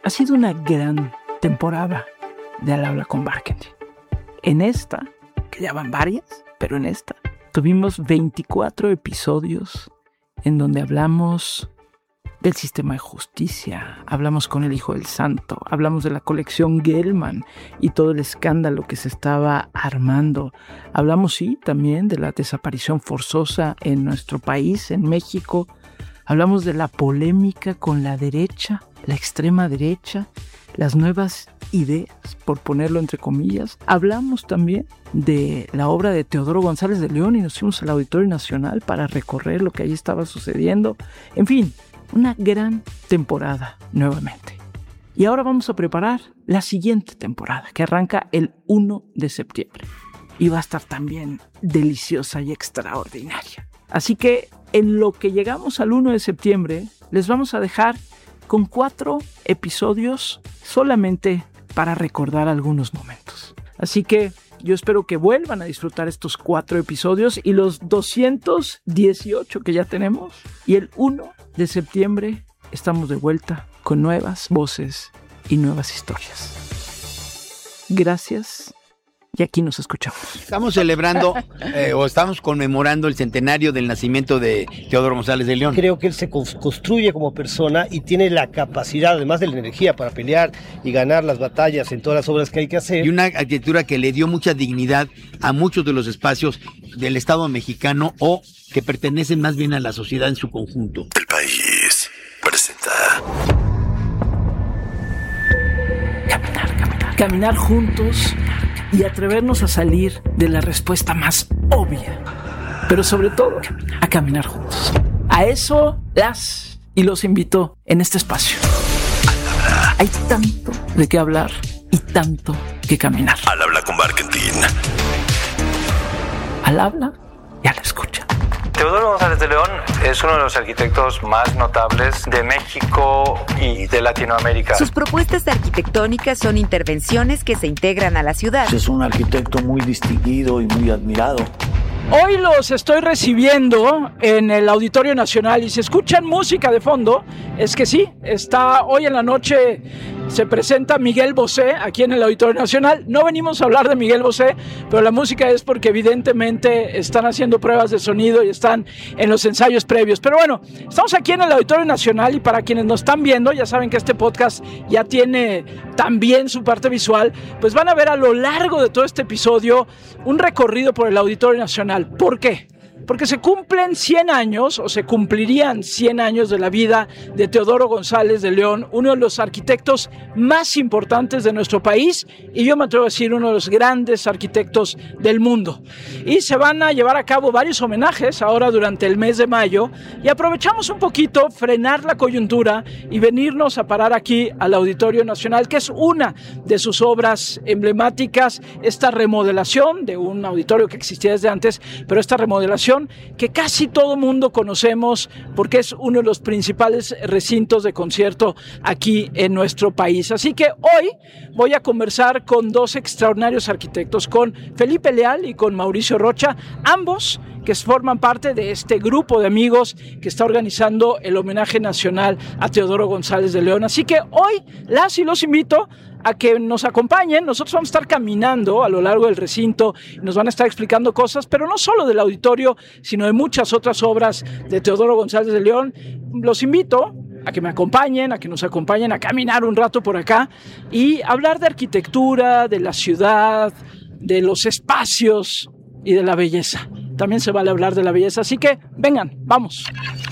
Ha sido una gran temporada de Al Habla con Barkentin. En esta, que ya van varias, pero en esta, tuvimos 24 episodios en donde hablamos del sistema de justicia, hablamos con el Hijo del Santo, hablamos de la colección Gelman y todo el escándalo que se estaba armando. Hablamos, sí, también de la desaparición forzosa en nuestro país, en México. Hablamos de la polémica con la derecha, la extrema derecha, las nuevas ideas, por ponerlo entre comillas. Hablamos también de la obra de Teodoro González de León y nos fuimos al Auditorio Nacional para recorrer lo que allí estaba sucediendo. En fin, una gran temporada nuevamente. Y ahora vamos a preparar la siguiente temporada, que arranca el 1 de septiembre. Y va a estar también deliciosa y extraordinaria. Así que en lo que llegamos al 1 de septiembre, les vamos a dejar con 4 episodios solamente para recordar algunos momentos. Así que yo espero que vuelvan a disfrutar estos 4 episodios y los 218 que ya tenemos. Y el 1 de septiembre estamos de vuelta con nuevas voces y nuevas historias. Gracias. Y aquí nos escuchamos. Estamos celebrando o estamos conmemorando el centenario del nacimiento de Teodoro González de León. Creo que él se construye como persona y tiene la capacidad, además de la energía, para pelear y ganar las batallas en todas las obras que hay que hacer. Y una arquitectura que le dio mucha dignidad a muchos de los espacios del Estado mexicano o que pertenecen más bien a la sociedad en su conjunto. El País presenta Caminar juntos y atrevernos a salir de la respuesta más obvia, pero sobre todo a caminar juntos. A eso las y los invito en este espacio. Hay tanto de qué hablar y tanto que caminar. Al Habla con Barkentin. Al habla y a la escucha. Teodoro González de León es uno de los arquitectos más notables de México y de Latinoamérica. Sus propuestas arquitectónicas son intervenciones que se integran a la ciudad. Es un arquitecto muy distinguido y muy admirado. Hoy los estoy recibiendo en el Auditorio Nacional y si escuchan música de fondo, es que sí, está hoy en la noche, se presenta Miguel Bosé aquí en el Auditorio Nacional. No venimos a hablar de Miguel Bosé, pero la música es porque evidentemente están haciendo pruebas de sonido y están en los ensayos previos. Pero bueno, estamos aquí en el Auditorio Nacional y para quienes nos están viendo, ya saben que este podcast ya tiene también su parte visual, pues van a ver a lo largo de todo este episodio un recorrido por el Auditorio Nacional. ¿Por qué? Porque se cumplen 100 años, o se cumplirían 100 años de la vida de Teodoro González de León, uno de los arquitectos más importantes de nuestro país, y yo me atrevo a decir uno de los grandes arquitectos del mundo. Y se van a llevar a cabo varios homenajes ahora durante el mes de mayo, y aprovechamos un poquito, frenar la coyuntura y venirnos a parar aquí al Auditorio Nacional, que es una de sus obras emblemáticas, esta remodelación de un auditorio que existía desde antes, pero esta remodelación que casi todo mundo conocemos porque es uno de los principales recintos de concierto aquí en nuestro país. Así que hoy voy a conversar con 2 extraordinarios arquitectos, con Felipe Leal y con Mauricio Rocha, ambos que forman parte de este grupo de amigos que está organizando el homenaje nacional a Teodoro González de León. Así que hoy las y los invito a que nos acompañen. Nosotros vamos a estar caminando a lo largo del recinto y nos van a estar explicando cosas, pero no solo del auditorio, sino de muchas otras obras de Teodoro González de León. Los invito a que me acompañen, a que nos acompañen a caminar un rato por acá y hablar de arquitectura, de la ciudad, de los espacios y de la belleza. También se vale hablar de la belleza, así que vengan, vamos.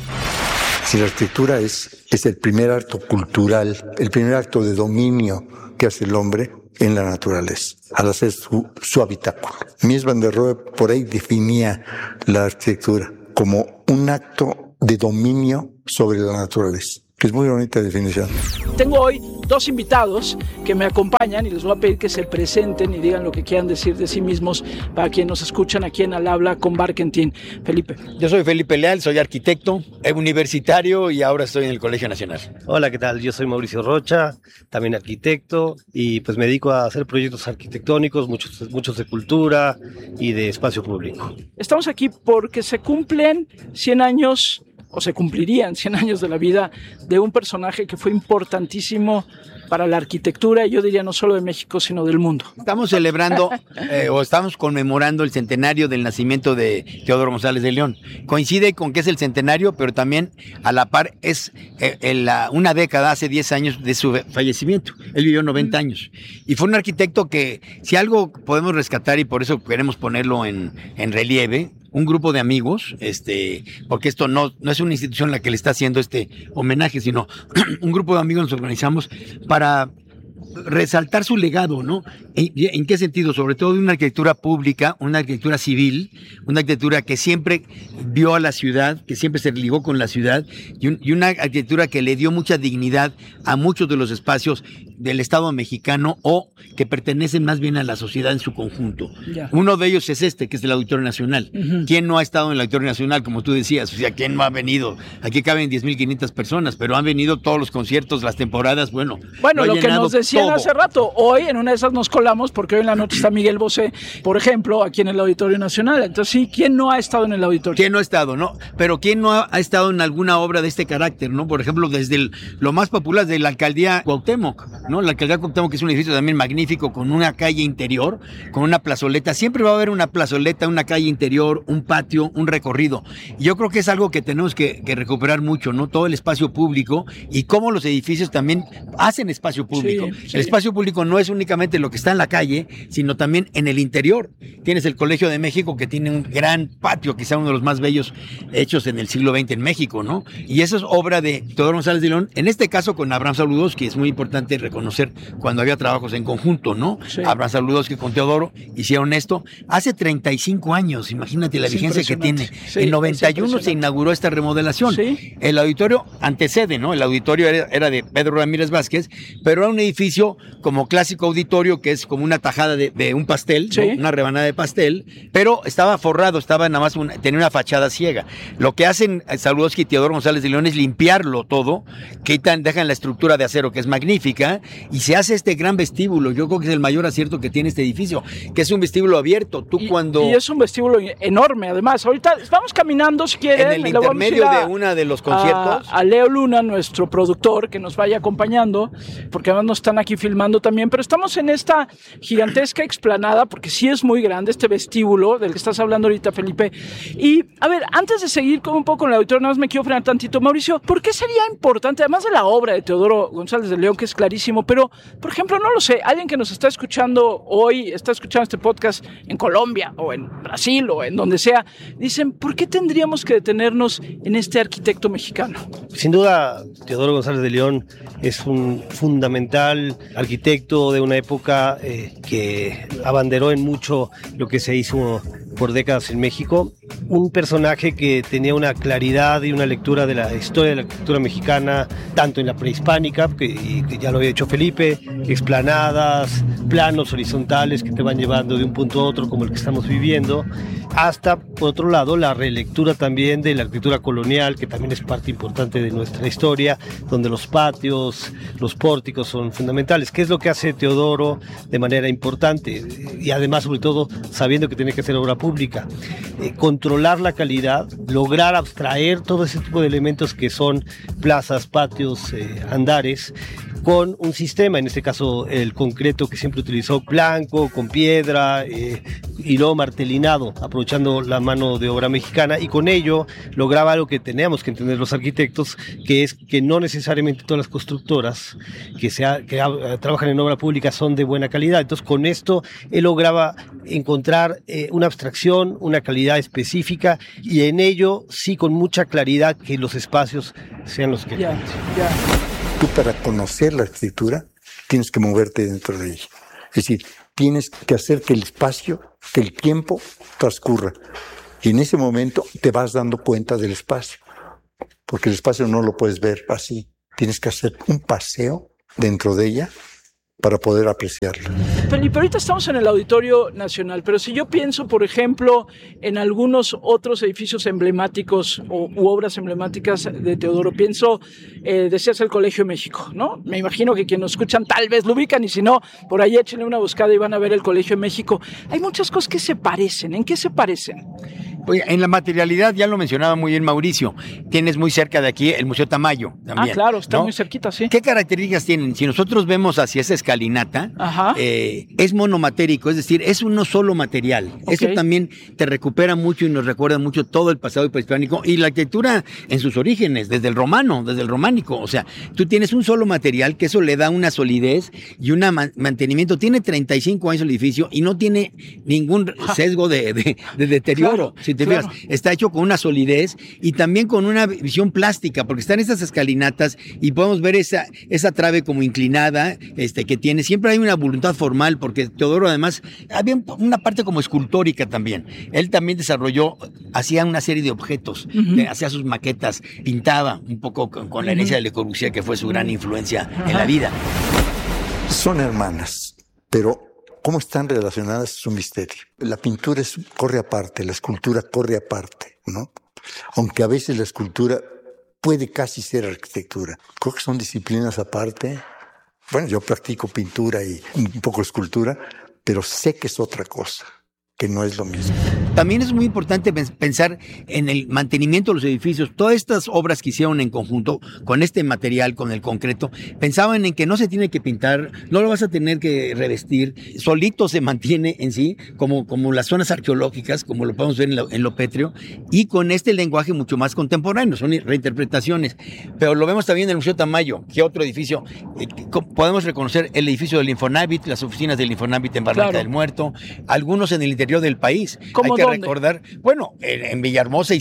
Si la arquitectura es el primer acto cultural, el primer acto de dominio que hace el hombre en la naturaleza, al hacer su habitáculo. Mies van der Rohe por ahí definía la arquitectura como un acto de dominio sobre la naturaleza, que es muy bonita definición. Tengo hoy 2 invitados que me acompañan y les voy a pedir que se presenten y digan lo que quieran decir de sí mismos para quienes nos escuchan aquí en Al Habla con Barkentin. Felipe. Yo soy Felipe Leal, soy arquitecto, universitario y ahora estoy en el Colegio Nacional. Hola, ¿qué tal? Yo soy Mauricio Rocha, también arquitecto, y pues me dedico a hacer proyectos arquitectónicos, muchos de cultura y de espacio público. Estamos aquí porque se cumplen 100 años o se cumplirían 100 años de la vida de un personaje que fue importantísimo para la arquitectura, y yo diría no solo de México, sino del mundo. Estamos celebrando o estamos conmemorando el centenario del nacimiento de Teodoro González de León. Coincide con que es el centenario, pero también a la par es una década, hace 10 años de su fallecimiento. Él vivió 90 años. Y fue un arquitecto que, si algo podemos rescatar, y por eso queremos ponerlo en relieve, un grupo de amigos, porque esto no es una institución la que le está haciendo este homenaje, sino un grupo de amigos nos organizamos para resaltar su legado, ¿no? ¿En qué sentido? Sobre todo de una arquitectura pública, una arquitectura civil, una arquitectura que siempre vio a la ciudad, que siempre se ligó con la ciudad, y una arquitectura que le dio mucha dignidad a muchos de los espacios del Estado mexicano o que pertenecen más bien a la sociedad en su conjunto. Yeah. Uno de ellos es que es el Auditorio Nacional. Uh-huh. ¿Quién no ha estado en el Auditorio Nacional, como tú decías? O sea, ¿quién no ha venido? Aquí caben 10,500 personas, pero han venido todos los conciertos, las temporadas, bueno, lo que nos decían todo hace rato. Hoy en una de esas nos colamos porque hoy en la noche está Miguel Bosé, por ejemplo, aquí en el Auditorio Nacional. Entonces sí, ¿quién no ha estado en el auditorio? ¿Quién no ha estado, no? Pero ¿quién no ha estado en alguna obra de este carácter, no? Por ejemplo, desde lo más popular de la alcaldía Cuauhtémoc, ¿no? La alcaldía Cuauhtémoc, que es un edificio también magnífico, con una calle interior, con una plazoleta. Siempre va a haber una plazoleta, una calle interior, un patio, un recorrido. Y yo creo que es algo que tenemos que recuperar mucho, ¿no? Todo el espacio público y cómo los edificios también hacen espacio público. Sí. El espacio público no es únicamente lo que está en la calle, sino también en el interior. Tienes el Colegio de México, que tiene un gran patio, quizá uno de los más bellos hechos en el siglo XX en México, ¿no? Y eso es obra de Teodoro González de León, en este caso con Abraham Sabludowski. Es muy importante reconocer cuando había trabajos en conjunto, ¿no? Sí. Abraham Sabludowski con Teodoro hicieron esto hace 35 años, imagínate la vigencia que tiene. Sí, en 91 se inauguró esta remodelación. Sí. El auditorio antecede, ¿no? El auditorio era de Pedro Ramírez Vázquez, pero era un edificio como clásico auditorio, que es como una tajada de un pastel, sí, ¿no? Una rebanada de pastel, pero estaba forrado, estaba nada más tenía una fachada ciega. Lo que hacen Sabludowski y Teodoro González de León es limpiarlo todo, dejan la estructura de acero, que es magnífica, y se hace este gran vestíbulo. Yo creo que es el mayor acierto que tiene este edificio, que es un vestíbulo abierto. Y es un vestíbulo enorme, además. Ahorita vamos caminando, si quieren. En el intermedio de uno de los conciertos. A Leo Luna, nuestro productor, que nos vaya acompañando, porque además nos están aquí filmando también, pero estamos en esta gigantesca explanada, porque sí es muy grande este vestíbulo del que estás hablando ahorita, Felipe. Y, a ver, antes de seguir un poco con el auditorio, nada más me quiero frenar tantito. Mauricio, ¿por qué sería importante, además de la obra de Teodoro González de León, que es clarísimo, pero, por ejemplo, no lo sé, alguien que nos está escuchando hoy, está escuchando este podcast en Colombia, o en Brasil, o en donde sea, dicen, ¿por qué tendríamos que detenernos en este arquitecto mexicano? Sin duda, Teodoro González de León es un fundamental arquitecto de una época que abanderó en mucho lo que se hizo por décadas en México. Un personaje que tenía una claridad y una lectura de la historia de la arquitectura mexicana, tanto en la prehispánica, que ya lo había dicho Felipe, explanadas, planos horizontales que te van llevando de un punto a otro, como el que estamos viviendo, hasta, por otro lado, la relectura también de la arquitectura colonial, que también es parte importante de nuestra historia, donde los patios, los pórticos son fundamentales. ¿Qué es lo que hace Teodoro de manera importante? Y además, sobre todo, sabiendo que tiene que hacer obra pública. Controlar la calidad, lograr abstraer todo ese tipo de elementos que son plazas, patios, andares, con un sistema, en este caso el concreto que siempre utilizó, blanco, con piedra y luego martelinado, aprovechando la mano de obra mexicana, y con ello lograba algo que teníamos que entender los arquitectos, que es que no necesariamente todas las constructoras que trabajan en obra pública son de buena calidad. Entonces, con esto él lograba encontrar una abstracción, una calidad específica, y en ello sí con mucha claridad que los espacios sean los que... Tú, para conocer la arquitectura, tienes que moverte dentro de ella. Es decir, tienes que hacer que el espacio, que el tiempo transcurra. Y en ese momento te vas dando cuenta del espacio. Porque el espacio no lo puedes ver así. Tienes que hacer un paseo dentro de ella para poder apreciarla. Felipe, ahorita estamos en el Auditorio Nacional, pero si yo pienso, por ejemplo, en algunos otros edificios emblemáticos u obras emblemáticas de Teodoro, pienso, decías el Colegio de México, ¿no? Me imagino que quienes nos escuchan tal vez lo ubican, y si no, por ahí échenle una buscada y van a ver el Colegio de México. Hay muchas cosas que se parecen. ¿En qué se parecen? Pues en la materialidad, ya lo mencionaba muy bien Mauricio, tienes muy cerca de aquí el Museo Tamayo también. Claro, está ¿no? muy cerquita, sí. ¿Qué características tienen? Si nosotros vemos hacia esa escalinata, es monomatérico, es decir, es uno solo material. Okay. Eso también te recupera mucho y nos recuerda mucho todo el pasado prehispánico y la arquitectura en sus orígenes, desde el románico. O sea, tú tienes un solo material que eso le da una solidez y un mantenimiento. Tiene 35 años el edificio y no tiene ningún sesgo de deterioro. Claro, si te fijas, está hecho con una solidez y también con una visión plástica, porque están estas escalinatas y podemos ver esa trave como inclinada que tiene. Siempre hay una voluntad formal, porque Teodoro además había una parte como escultórica también. Él también hacía una serie de objetos, hacía sus maquetas, pintaba un poco con la herencia de Le Corbusier, que fue su gran influencia en la vida. Son hermanas, pero cómo están relacionadas es un misterio. La pintura corre aparte, la escultura corre aparte, ¿no? Aunque a veces la escultura puede casi ser arquitectura. Creo que son disciplinas aparte. Bueno, yo practico pintura y un poco escultura, pero sé que es otra cosa, que no es lo mismo. También es muy importante pensar en el mantenimiento de los edificios. Todas estas obras que hicieron en conjunto, con este material, con el concreto, pensaban en que no se tiene que pintar, no lo vas a tener que revestir, solito se mantiene en sí, como las zonas arqueológicas, como lo podemos ver en lo pétreo, y con este lenguaje mucho más contemporáneo, son reinterpretaciones. Pero lo vemos también en el Museo Tamayo, que otro edificio, podemos reconocer el edificio del Infonavit, las oficinas del Infonavit en Barranca del Muerto, algunos en el interior del país. ¿Cómo Hay que dónde? Recordar, bueno, en Villahermosa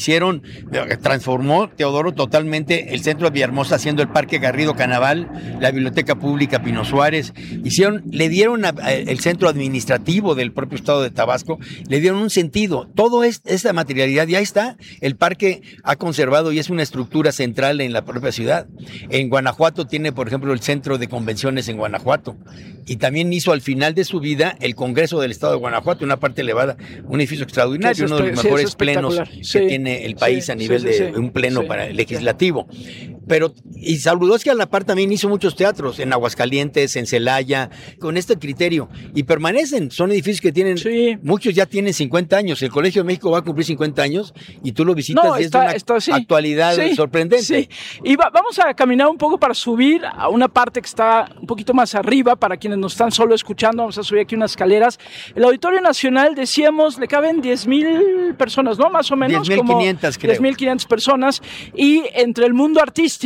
transformó Teodoro totalmente el centro de Villahermosa, haciendo el Parque Garrido Canaval, la Biblioteca Pública Pino Suárez, le dieron el centro administrativo del propio estado de Tabasco, le dieron un sentido. Todo esta materialidad ya está. El parque ha conservado y es una estructura central en la propia ciudad. En Guanajuato tiene, por ejemplo, el centro de convenciones en Guanajuato, y también hizo al final de su vida el Congreso del Estado de Guanajuato, una parte elevada, un edificio extraordinario, uno de los mejores plenos que tiene el país a nivel de un pleno legislativo. Pero, y Sabludowski a la par también hizo muchos teatros en Aguascalientes, en Celaya, con este criterio, y permanecen. Son edificios que tienen, muchos ya tienen 50 años. El Colegio de México va a cumplir 50 años y tú lo visitas y es de una actualidad sorprendente. Sí. Y vamos a caminar un poco para subir a una parte que está un poquito más arriba, para quienes nos están solo escuchando. Vamos a subir aquí unas escaleras. El Auditorio Nacional, decíamos, le caben 10,000 personas, ¿no? Más o menos. 10,500, creo. 10,500 personas. Y entre el mundo artístico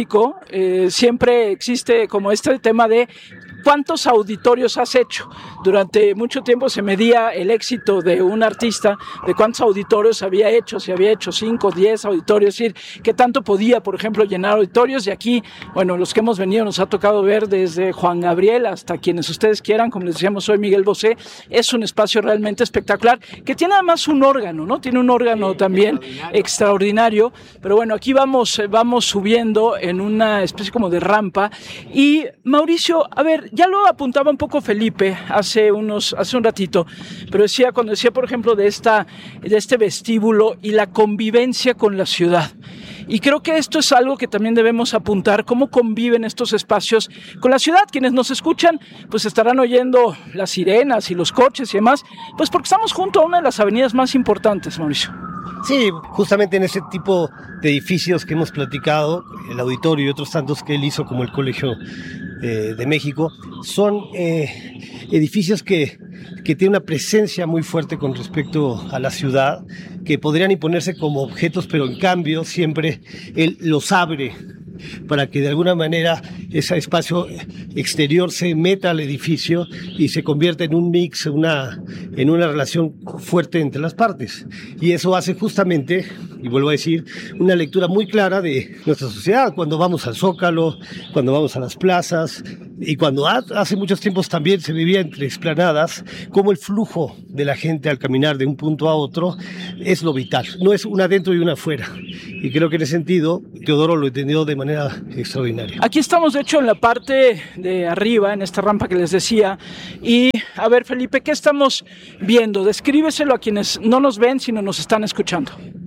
siempre existe como este tema de ¿cuántos auditorios has hecho? Durante mucho tiempo se medía el éxito de un artista, de cuántos auditorios había hecho, si había hecho 5, 10 auditorios, es decir, qué tanto podía, por ejemplo, llenar auditorios. Y aquí, bueno, los que hemos venido nos ha tocado ver desde Juan Gabriel hasta quienes ustedes quieran, como les decíamos, soy Miguel Bosé. Es un espacio realmente espectacular, que tiene además un órgano, ¿no? Tiene un órgano también extraordinario. Pero bueno, aquí vamos subiendo en una especie como de rampa. Y Mauricio, a ver, ya lo apuntaba un poco Felipe hace un ratito, pero cuando decía, por ejemplo, de este vestíbulo y la convivencia con la ciudad. Y creo que esto es algo que también debemos apuntar, cómo conviven estos espacios con la ciudad. Quienes nos escuchan, pues estarán oyendo las sirenas y los coches y demás, pues porque estamos junto a una de las avenidas más importantes, Mauricio. Sí, justamente en ese tipo de edificios que hemos platicado, el auditorio y otros tantos que él hizo, como el Colegio de México, son edificios que tienen una presencia muy fuerte con respecto a la ciudad, que podrían imponerse como objetos, pero en cambio siempre él los abre para que de alguna manera ese espacio exterior se meta al edificio y se convierta en un mix, en una relación fuerte entre las partes. Y eso hace justamente, y vuelvo a decir, una lectura muy clara de nuestra sociedad, cuando vamos al Zócalo, cuando vamos a las plazas, y cuando hace muchos tiempos también se vivía entre explanadas, como el flujo de la gente al caminar de un punto a otro es lo vital, no es una adentro y una afuera. Y creo que en ese sentido Teodoro lo entendió de manera extraordinaria. Aquí estamos, de hecho, en la parte de arriba, en esta rampa que les decía. Y a ver, Felipe, ¿qué estamos viendo? Descríbeselo a quienes no nos ven, sino nos están escuchando.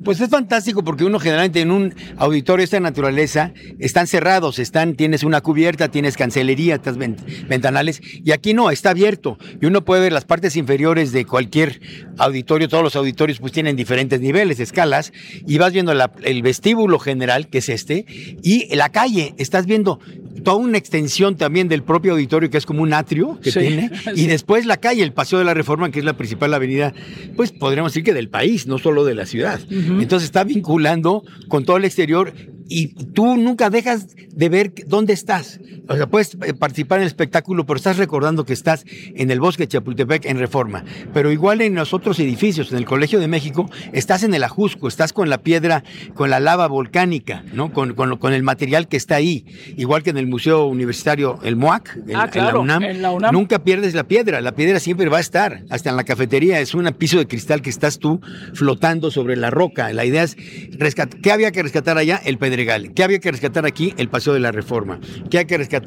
Pues es fantástico porque uno generalmente en un auditorio de esta naturaleza están cerrados, tienes una cubierta, tienes cancelería, ventanales, y aquí no, está abierto y uno puede ver las partes inferiores de cualquier auditorio. Todos los auditorios pues tienen diferentes niveles, escalas, y vas viendo el vestíbulo general, que es y la calle, estás viendo toda una extensión también del propio auditorio, que es como un atrio que tiene, y después la calle, el Paseo de la Reforma, que es la principal avenida, pues podríamos decir que del país, no solo de la ciudad. Entonces está vinculando con todo el exterior y tú nunca dejas de ver dónde estás. O sea, puedes participar en el espectáculo, pero estás recordando que estás en el Bosque de Chapultepec en Reforma. Pero igual en los otros edificios, en el Colegio de México, estás en el Ajusco, estás con la piedra, con la lava volcánica, ¿no? Con el material que está ahí. Igual que en el Museo Universitario, el MUAC, claro, en la UNAM. Nunca pierdes la piedra siempre va a estar. Hasta en la cafetería es un piso de cristal que estás tú flotando sobre la roca. La idea es ¿qué había que rescatar allá? El Pedregal. ¿Qué había que rescatar aquí? El Paseo de la Reforma. ¿Qué hay que rescatar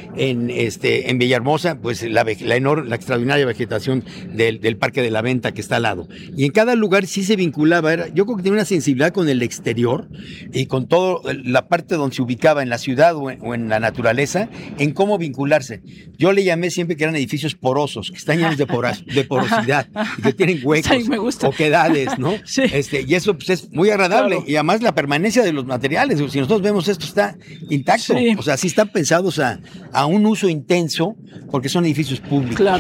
en Villahermosa? Pues la extraordinaria vegetación del Parque de la Venta que está al lado. Y en cada lugar sí se vinculaba. Yo creo que tenía una sensibilidad con el exterior y con toda la parte donde se ubicaba en la ciudad o en la naturaleza, en cómo vincularse. Yo le llamé siempre que eran edificios porosos, que están llenos de porosidad, y que tienen huecos, oquedades, ¿no? Sí. Y eso pues, es muy agradable. Claro. Y además la permanencia de los materiales. Si nosotros vemos esto está intacto. Sí. O sea, sí están pensados a un uso intenso porque son edificios públicos. Claro.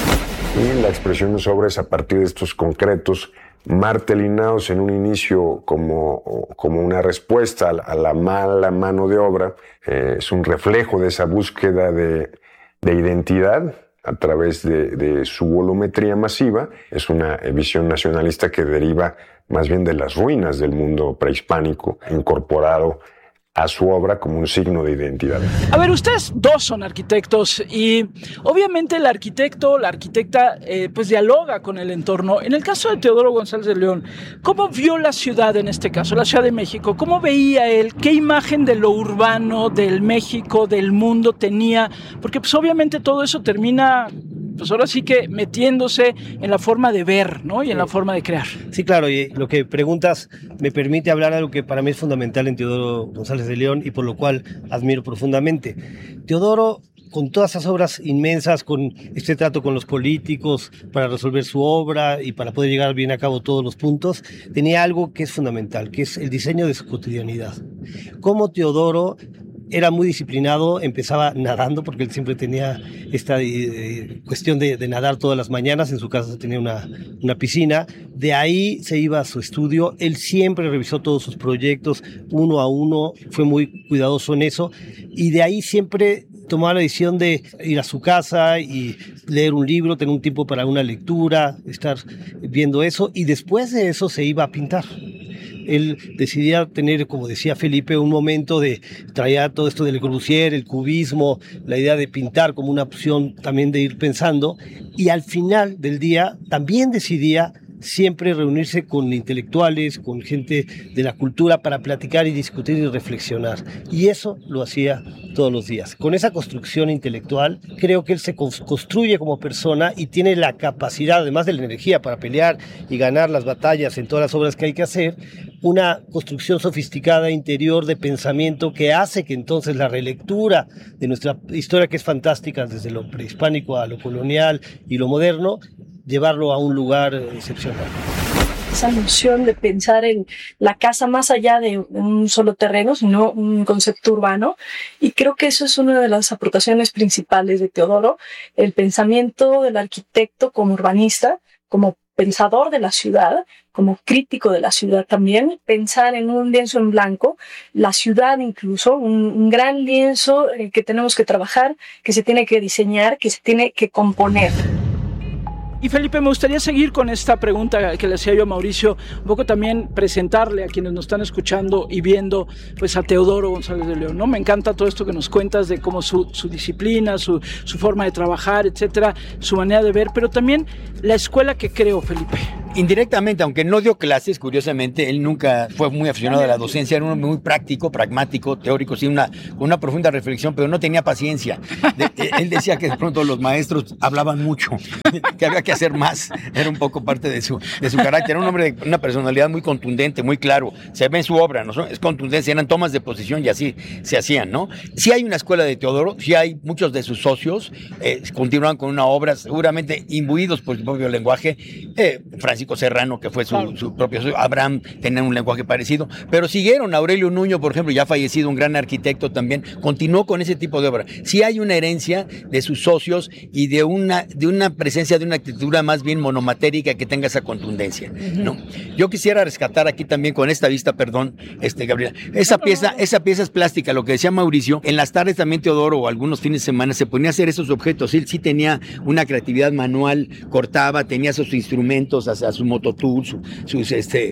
Y la expresión de su obra es a partir de estos concretos martelinados en un inicio como una respuesta a la mala mano de obra. Es un reflejo de esa búsqueda de identidad a través de su volumetría masiva. Es una visión nacionalista que deriva más bien de las ruinas del mundo prehispánico, incorporado a su obra como un signo de identidad. A ver, ustedes dos son arquitectos y obviamente el arquitecto, la arquitecta, pues dialoga con el entorno. En el caso de Teodoro González de León, ¿cómo vio la ciudad en este caso, la Ciudad de México? ¿Cómo veía él? ¿Qué imagen de lo urbano, del México, del mundo tenía? Porque pues obviamente todo eso termina, pues ahora sí que metiéndose en la forma de ver, ¿no? Y en la forma de crear. Sí, claro, y lo que preguntas me permite hablar de algo que para mí es fundamental en Teodoro González de León y por lo cual admiro profundamente. Teodoro, con todas esas obras inmensas, con este trato con los políticos para resolver su obra y para poder llegar bien a cabo todos los puntos, tenía algo que es fundamental, que es el diseño de su cotidianidad. Como Teodoro era muy disciplinado, empezaba nadando porque él siempre tenía esta cuestión de nadar todas las mañanas. En su casa tenía una piscina, de ahí se iba a su estudio. Él siempre revisó todos sus proyectos uno a uno, fue muy cuidadoso en eso, y de ahí siempre tomaba la decisión de ir a su casa y leer un libro, tener un tiempo para una lectura, estar viendo eso, y después de eso se iba a pintar. Él decidía tener, como decía Felipe, un momento de traer todo esto del Corbusier, el cubismo, la idea de pintar como una opción también de ir pensando, y al final del día también decidía siempre reunirse con intelectuales, con gente de la cultura para platicar y discutir y reflexionar. Y eso lo hacía todos los días. Con esa construcción intelectual, creo que él se construye como persona y tiene la capacidad, además de la energía para pelear y ganar las batallas en todas las obras que hay que hacer, una construcción sofisticada interior de pensamiento que hace que entonces la relectura de nuestra historia, que es fantástica desde lo prehispánico a lo colonial y lo moderno, llevarlo a un lugar excepcional. Esa noción de pensar en la casa más allá de un solo terreno, sino un concepto urbano. Y creo que eso es una de las aportaciones principales de Teodoro, el pensamiento del arquitecto como urbanista, como pensador de la ciudad, como crítico de la ciudad también, pensar en un lienzo en blanco, la ciudad incluso, un gran lienzo que tenemos que trabajar, que se tiene que diseñar, que se tiene que componer. Y Felipe, me gustaría seguir con esta pregunta que le hacía yo a Mauricio, un poco también presentarle a quienes nos están escuchando y viendo pues a Teodoro González de León, ¿no? Me encanta todo esto que nos cuentas de cómo su disciplina, su forma de trabajar, etcétera, su manera de ver, pero también la escuela que creó, Felipe. Indirectamente, aunque no dio clases, curiosamente, él nunca fue muy aficionado a la docencia, era uno muy práctico, pragmático, teórico, sí, una profunda reflexión, pero no tenía paciencia. Él decía que de pronto los maestros hablaban mucho, que había que hacer más, era un poco parte de su carácter. Era un hombre de una personalidad muy contundente, muy claro, se ve en su obra, ¿no? Es contundencia, eran tomas de posición y así se hacían, ¿no? Sí hay una escuela de Teodoro, sí hay muchos de sus socios, continúan con una obra, seguramente imbuidos por su propio lenguaje. Francisco Serrano, que fue su propio socio, Abraham tenía un lenguaje parecido, pero siguieron. Aurelio Nuño, por ejemplo, ya fallecido, un gran arquitecto también, continuó con ese tipo de obra. Sí hay una herencia de sus socios y de una presencia de una arquitectura más bien monomatérica que tenga esa contundencia, ¿no? Yo quisiera rescatar aquí también con esta vista, perdón, Gabriela, esa pieza es plástica, lo que decía Mauricio. En las tardes también Teodoro, o algunos fines de semana, se ponía a hacer esos objetos. Él sí tenía una creatividad manual, cortaba, tenía sus instrumentos, hasta su mototool, sus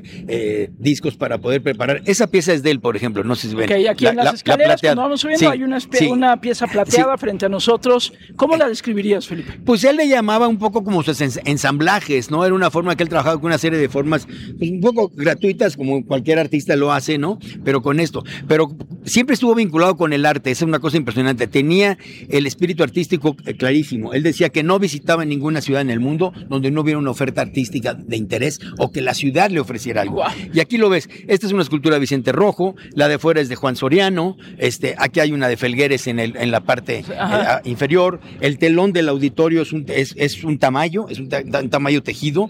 discos para poder preparar. Esa pieza es de él, por ejemplo, no sé si ven. Okay, aquí en las escaleras, cuando vamos subiendo, hay una pieza plateada frente a nosotros. ¿Cómo la describirías, Felipe? Pues él le llamaba un poco como sus ensamblajes, ¿no? Era una forma que él trabajaba con una serie de formas pues, un poco gratuitas, como cualquier artista lo hace, ¿no? Pero con esto. Pero siempre estuvo vinculado con el arte, esa es una cosa impresionante. Tenía el espíritu artístico clarísimo. Él decía que no visitaba ninguna ciudad en el mundo donde no hubiera una oferta artística de interés o que la ciudad le ofreciera algo. Wow. Y aquí lo ves, esta es una escultura de Vicente Rojo, la de fuera es de Juan Soriano, aquí hay una de Felgueres en la parte inferior, el telón del auditorio es un tamayo, es un tamayo tejido,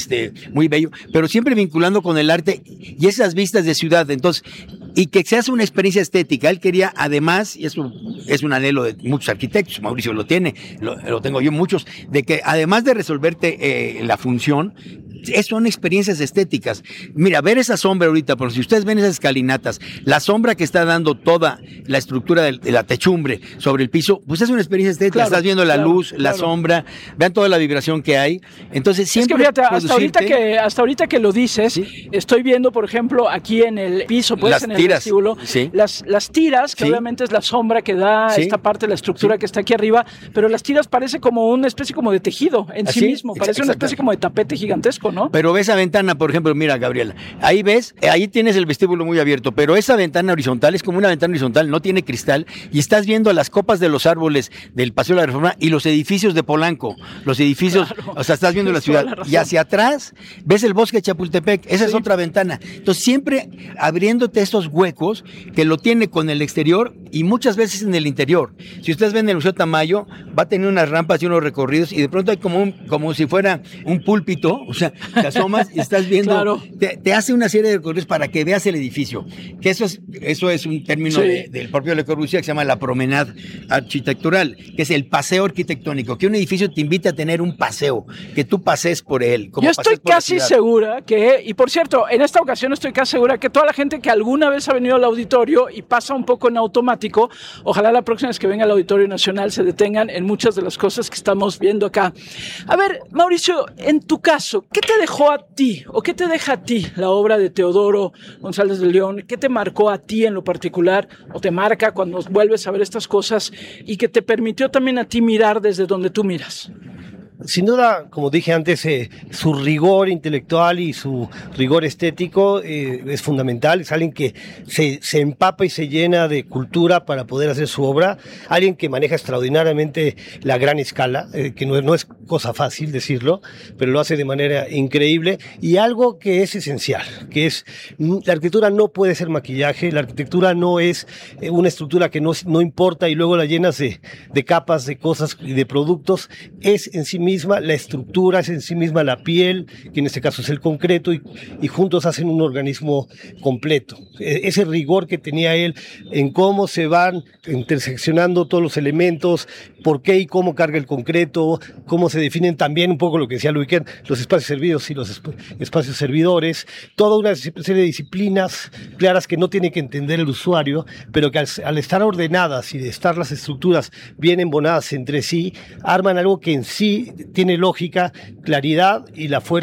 muy bello, pero siempre vinculando con el arte y esas vistas de ciudad. Entonces, y que se hace una experiencia estética. Él quería, además, y eso es un anhelo de muchos arquitectos, Mauricio lo tiene, lo tengo yo muchos, de que además de resolverte la función, son experiencias estéticas. Mira, ver esa sombra ahorita, porque si ustedes ven esas escalinatas, la sombra que está dando toda la estructura de la techumbre sobre el piso, pues es una experiencia estética. Claro, estás viendo la luz, la sombra, vean toda la vibración que hay. Entonces siempre es que fíjate, hasta ahorita que lo dices, ¿sí? Estoy viendo, por ejemplo, aquí en el piso, pues en el vestíbulo, ¿sí? las tiras, que obviamente es la sombra que da esta parte de la estructura que está aquí arriba, pero las tiras parece como una especie como de tejido en sí mismo, parece una especie como de tapete gigantesco, ¿no? Pero ves esa ventana, por ejemplo, mira, Gabriela, ahí ves, ahí tienes el vestíbulo muy abierto, pero esa ventana horizontal es como una ventana horizontal, no tiene cristal, y estás viendo las copas de los árboles del Paseo de la Reforma y los edificios de Polanco, los edificios, o sea, estás viendo la ciudad, y hacia atrás ves el bosque de Chapultepec, esa es otra ventana. Entonces, siempre abriéndote estos huecos que lo tiene con el exterior y muchas veces en el interior. Si ustedes ven el Museo Tamayo, va a tener unas rampas y unos recorridos, y de pronto hay como si fuera un púlpito, o sea, te asomas y estás viendo, te hace una serie de recorridos para que veas el edificio, que eso es un término del propio Le Corbusier que se llama la promenade arquitectural, que es el paseo arquitectónico, que un edificio te invita a tener un paseo, que tú pases por él. Yo estoy casi segura que, y por cierto, en esta ocasión estoy casi segura que toda la gente que alguna vez ha venido al auditorio y pasa un poco en automático, ojalá la próxima vez que venga al Auditorio Nacional se detengan en muchas de las cosas que estamos viendo acá. A ver, Mauricio, en tu caso, ¿qué te dejó a ti o qué te deja a ti la obra de Teodoro González de León? ¿Qué te marcó a ti en lo particular o te marca cuando vuelves a ver estas cosas y que te permitió también a ti mirar desde donde tú miras? Sin duda, como dije antes, su rigor intelectual y su rigor estético es fundamental. Es alguien que se empapa y se llena de cultura para poder hacer su obra. Alguien que maneja extraordinariamente la gran escala, que no es cosa fácil decirlo, pero lo hace de manera increíble. Y algo que es esencial, que es la arquitectura no puede ser maquillaje, la arquitectura no es una estructura que no importa y luego la llenas de capas, de cosas y de productos. Es en sí misma la estructura, es en sí misma la piel, que en este caso es el concreto, y juntos hacen un organismo completo. Ese rigor que tenía él en cómo se van interseccionando todos los elementos, por qué y cómo carga el concreto, cómo se definen también un poco lo que decía Luiker, los espacios servidos y los espacios servidores, toda una serie de disciplinas claras que no tiene que entender el usuario, pero que al estar ordenadas y de estar las estructuras bien embonadas entre sí, arman algo que en sí tiene lógica, claridad y la fuerza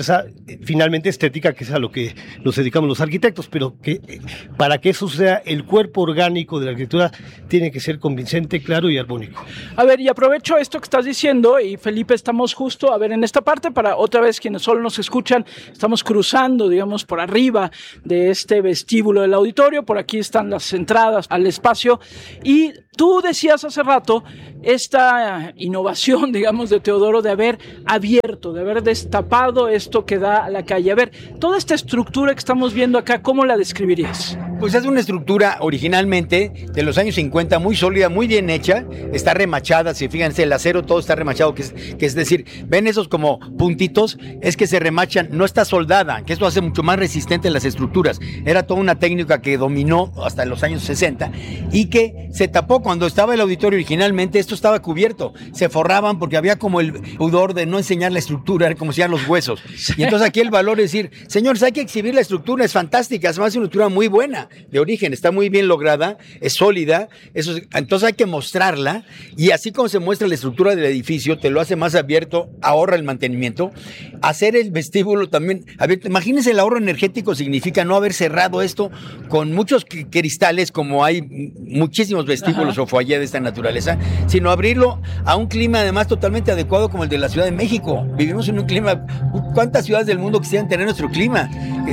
finalmente estética, que es a lo que nos dedicamos los arquitectos, pero que para que eso sea el cuerpo orgánico de la arquitectura, tiene que ser convincente, claro y armónico. A ver, y aprovecho esto que estás diciendo, y Felipe, estamos justo, a ver, en esta parte, para otra vez quienes solo nos escuchan, estamos cruzando, digamos, por arriba de este vestíbulo del auditorio, por aquí están las entradas al espacio, y tú decías hace rato esta innovación, digamos, de Teodoro, de haber abierto, de haber destapado esto que da a la calle. A ver, toda esta estructura que estamos viendo acá, ¿cómo la describirías? Pues es una estructura originalmente de los años 50, muy sólida, muy bien hecha, está remachada, si fíjense, el acero todo está remachado, que es decir, ven esos como puntitos, es que se remachan, no está soldada, que esto hace mucho más resistente las estructuras. Era toda una técnica que dominó hasta los años 60 y que se tapó cuando estaba el auditorio originalmente. Esto estaba cubierto, se forraban porque había como el pudor de no enseñar la estructura, era como enseñar los huesos. Y entonces aquí el valor es decir, señores, hay que exhibir la estructura, es fantástica, además es una estructura muy buena de origen, está muy bien lograda, es sólida, entonces hay que mostrarla, y así como se muestra la estructura del edificio, te lo hace más abierto, ahorra el mantenimiento. Hacer el vestíbulo también abierto, imagínense, el ahorro energético significa no haber cerrado esto con muchos cristales, como hay muchísimos vestíbulos o foyer de esta naturaleza, sino abrirlo a un clima además totalmente adecuado como el de la Ciudad de México. Vivimos en un clima, ¿cuántas ciudades del mundo quisieran tener nuestro clima?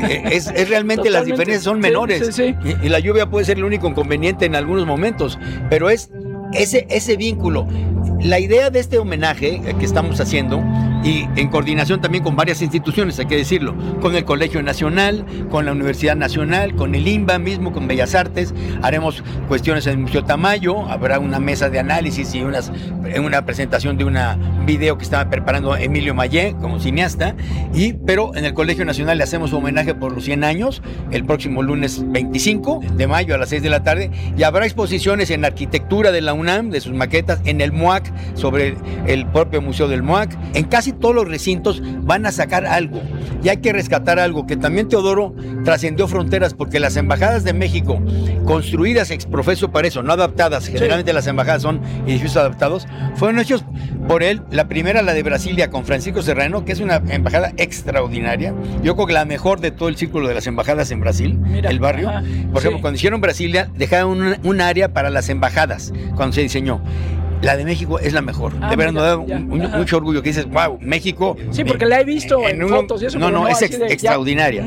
Es realmente, las diferencias son menores. Sí. Y la lluvia puede ser el único inconveniente en algunos momentos, pero es ese vínculo. La idea de este homenaje que estamos haciendo, y en coordinación también con varias instituciones, hay que decirlo, con el Colegio Nacional, con la Universidad Nacional, con el INBA mismo, con Bellas Artes, haremos cuestiones en el Museo Tamayo, habrá una mesa de análisis y una presentación de un video que estaba preparando Emilio Mayé como cineasta, pero en el Colegio Nacional le hacemos homenaje por los 100 años, el próximo lunes 25 de mayo a las 6 de la tarde, y habrá exposiciones en arquitectura de la UNAM, de sus maquetas, en el MUAC, sobre el propio Museo del MUAC, en casi todos los recintos van a sacar algo, y hay que rescatar algo que también Teodoro trascendió fronteras, porque las embajadas de México, construidas ex professo para eso, no adaptadas, generalmente las embajadas son edificios adaptados, fueron hechos por él. La primera, la de Brasilia, con Francisco Serrano, que es una embajada extraordinaria, yo creo que la mejor de todo el círculo de las embajadas en Brasil. Mira, el barrio, por ejemplo, cuando hicieron Brasilia, dejaron un área para las embajadas, cuando se diseñó. La de México es la mejor. De verdad, nos da mucho orgullo, que dices, wow, México. Sí, porque la he visto en fotos y eso. No, es extraordinaria.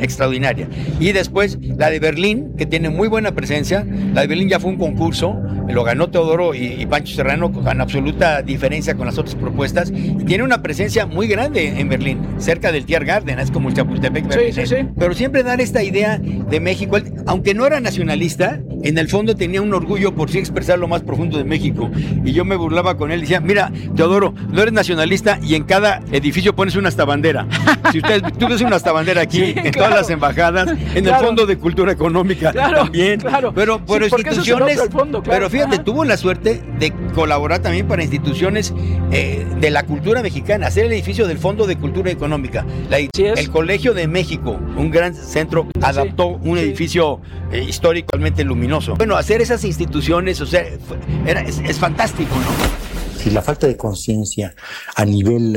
Y después, la de Berlín, que tiene muy buena presencia. La de Berlín ya fue un concurso, lo ganó Teodoro y Pancho Serrano con absoluta diferencia con las otras propuestas. Y tiene una presencia muy grande en Berlín, cerca del Tiergarten, es como el Chapultepec. Sí. Pero siempre dar esta idea de México, aunque no era nacionalista, en el fondo tenía un orgullo por sí expresar lo más profundo de México. Y yo me burlaba con él y decía, mira, Teodoro, no eres nacionalista y en cada edificio pones una hasta bandera. Si tú ves una hasta bandera aquí, en todas las embajadas, en el Fondo de Cultura Económica también. Pero instituciones, pero fíjate, tuvo la suerte de colaborar también para instituciones de la cultura mexicana, hacer el edificio del Fondo de Cultura Económica. El Colegio de México, un gran centro, adaptó un edificio históricamente luminoso. Bueno, hacer esas instituciones, o sea, es fantástico, ¿no? Si la falta de conciencia a nivel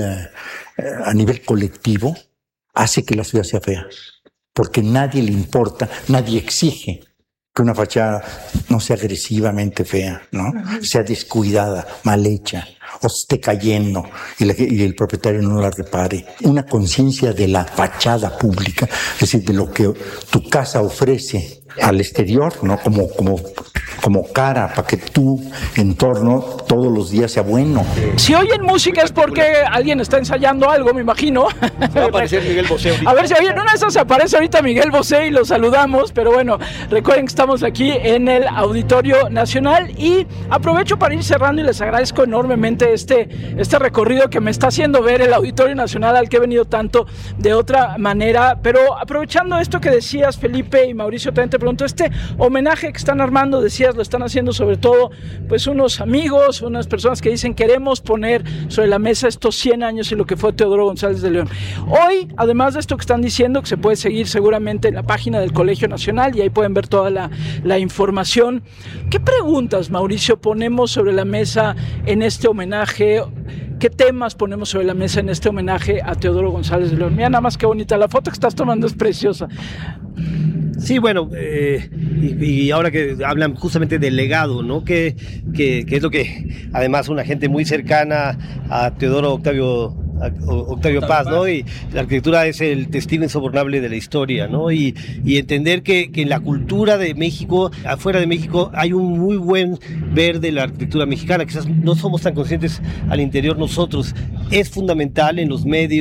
colectivo hace que la ciudad sea fea, porque nadie le importa, nadie exige que una fachada no sea agresivamente fea, ¿no? Sea descuidada, mal hecha, o esté cayendo y el propietario no la repare. Una conciencia de la fachada pública, es decir, de lo que tu casa ofrece al exterior, ¿no? Como cara, para que tu entorno todos los días sea bueno. Si oyen música es porque alguien está ensayando algo, me imagino. Va a aparecer Miguel Bosé ahorita. A ver si oyen, una de esas aparece ahorita Miguel Bosé y lo saludamos, pero bueno, recuerden que estamos aquí en el Auditorio Nacional y aprovecho para ir cerrando y les agradezco enormemente este recorrido que me está haciendo ver el Auditorio Nacional, al que he venido tanto de otra manera, pero aprovechando esto que decías, Felipe y Mauricio, también te pregunto, este homenaje que están armando, decías, lo están haciendo sobre todo pues unos amigos, unas personas que dicen queremos poner sobre la mesa estos 100 años y lo que fue Teodoro González de León. Hoy, además de esto que están diciendo, que se puede seguir seguramente en la página del Colegio Nacional y ahí pueden ver toda la información, ¿qué preguntas, Mauricio, ponemos sobre la mesa en este homenaje? ¿Qué temas ponemos sobre la mesa en este homenaje a Teodoro González de León? Mira nada más que bonita, la foto que estás tomando es preciosa. Sí, bueno, y ahora que hablan justamente del legado, ¿no? Que es lo que, además, una gente muy cercana a Teodoro Octavio Paz, ¿no? Y la arquitectura es el testigo insobornable de la historia, ¿no? Y entender que en la cultura de México, afuera de México, hay un muy buen ver de la arquitectura mexicana. Quizás no somos tan conscientes al interior nosotros. Es fundamental en los medios.